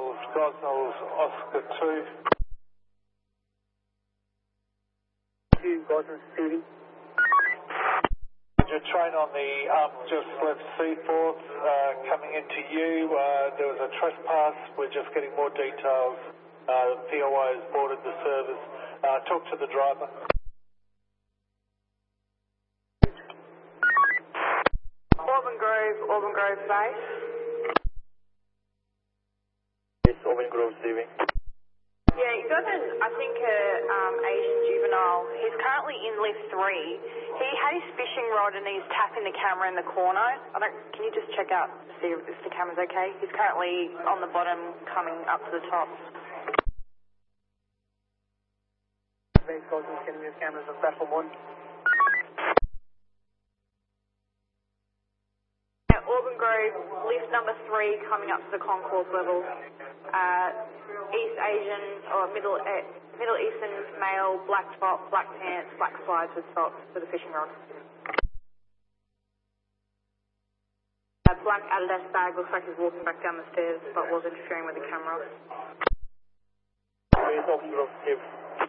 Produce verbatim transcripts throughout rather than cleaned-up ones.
Gosnells, Gosnells, Oscar two. Two, Gosnells, Stevie. Your train on the um, just left Seaforth uh, coming into you. Uh, there was a trespass. We're just getting more details. Uh, the P O I has boarded the service. Uh, talk to the driver. Auburn Grove, Auburn Grove base. Yes, Auburn Grove, Stevie. Yeah, you got an, I think, a um, Asian juvenile. He's currently in lift three. He had his fishing rod and he's tapping the camera in the corner. I don't. Can you just check out to see if the camera's okay? He's currently on the bottom, coming up to the top. Base Gosnells, getting your cameras on platform one. Yeah, Auburn Grove, lift number three, coming up to the concourse level. Uh, East Asian or Middle uh, Middle Eastern male, black top, black pants, black slides with socks with a fishing rod. A black Adidas bag, looks like he's walking back down the stairs but was interfering with the camera. Yes, Auburn Grove, Steve.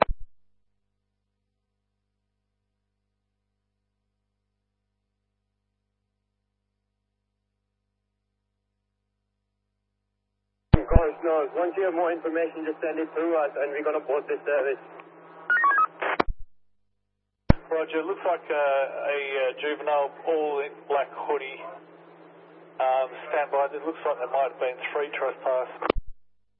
Guys, no, once you have more information, just send it through us and we're going to board this service. Roger, looks like a, a, a juvenile, all in black hoodie. Um, stand by. It looks like there might have been three trespass.